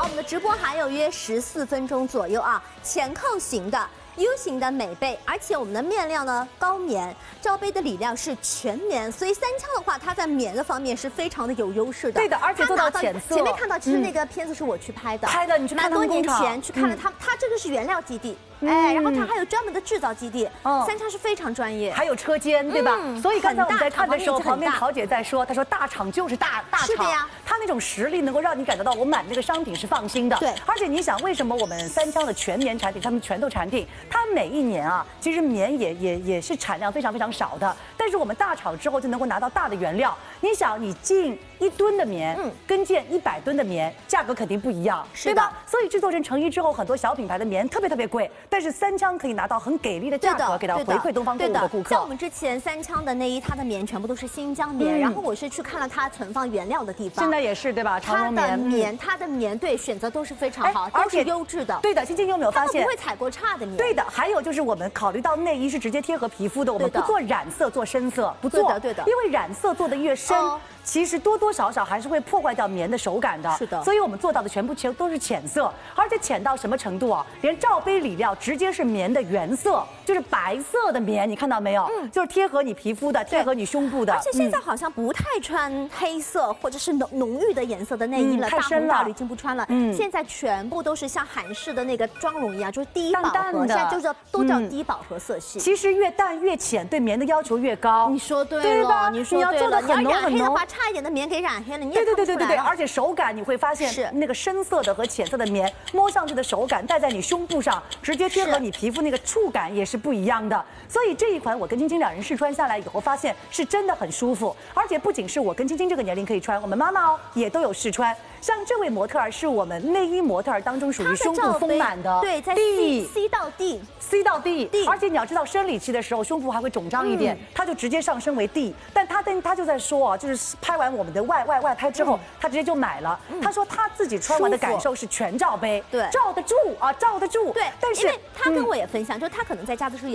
好，我们的直播还有约14分钟左右啊，前扣型的。U 型的美背，而且我们的面料呢高棉，罩杯的里料是全棉，所以三枪的话，它在棉的方面是非常的有优势的。 对的，而且做到浅色。 前面看到，其实那个片子是我去拍的， 你去看他们工厂， 蛮多年前去看了它这个是原料基地。哎，然后它还有专门的制造基地，三枪是非常专业， 还有车间，对吧？所以刚才我们在看的时候，旁边桃姐在说，她说大厂就是大厂， 是的呀， 它那种实力能够让你感觉到我买那个商品是放心的。 对， 而且你想，为什么我们三枪的全棉产品，他们拳头产品，它每一年啊，其实棉也是产量非常非常少的，但是我们大厂之后就能够拿到大的原料。你想，你进1吨的棉，跟进100吨的棉，价格肯定不一样，对吧？所以制作成成衣之后，很多小品牌的棉特别贵，但是三枪可以拿到很给力的价格，给到回馈东方购物的顾客。 像我们之前三枪的内衣，它的棉全部都是新疆棉，然后我是去看了它存放原料的地方， 现在也是对吧？长绒棉， 它的棉对选择都是非常好，都是优质的。 对的，晶晶有没有发现？ 不会采过差的棉。 对的，还有就是我们考虑到内衣是直接贴合皮肤的，我们不做染色，做深色，不做。 对的， 因为染色做的越深。其实多多少少还是会破坏掉棉的手感的， 是的， 所以我们做到的全都是浅色，而且浅到什么程度啊？连罩杯里料直接是棉的原色，就是白色的棉，你看到没有？就是贴合你皮肤的，贴合你胸部的。 而且现在好像不太穿黑色或者是浓郁的颜色的内衣了， 太深了， 大红大绿已经不穿了。现在全部都是像韩式的那个妆容一样，就是低饱和，现在都叫低饱和色系。 其实越淡越浅，对棉的要求越高。 你说对了，你要做的很浓很浓。 差一点的棉给染黑了，你也对，而且手感你会发现是那个深色的和浅色的棉摸上去的手感，戴在你胸部上，直接贴合你皮肤那个触感也是不一样的。所以这一款我跟晶晶两人试穿下来以后，发现是真的很舒服，而且不仅是我跟晶晶这个年龄可以穿，我们妈妈也都有试穿。像这位模特儿是我们内衣模特儿当中属于胸部丰满的， 对，在 C 到 D， 而且你要知道生理期的时候胸部还会肿胀一点，它就直接上升为 D。但他就在说啊，就是拍完我们的外拍之后，他直接就买了。他说他自己穿完的感受是全罩杯， 对， 罩得住啊，罩得住。 对， 但是因为他跟我也分享，就是他可能在家的时候